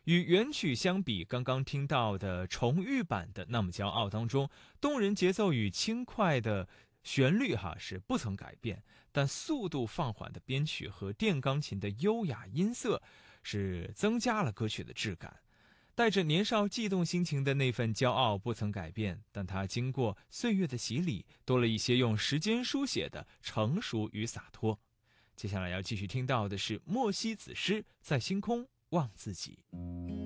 与原曲相比，刚刚听到的重育版的《那么骄傲》当中，动人节奏与轻快的旋律是不曾改变，但速度放缓的编曲和电钢琴的优雅音色是增加了歌曲的质感。带着年少悸动心情的那份骄傲不曾改变，但它经过岁月的洗礼，多了一些用时间书写的成熟与洒脱。接下来要继续听到的是莫西子诗在星空望自己。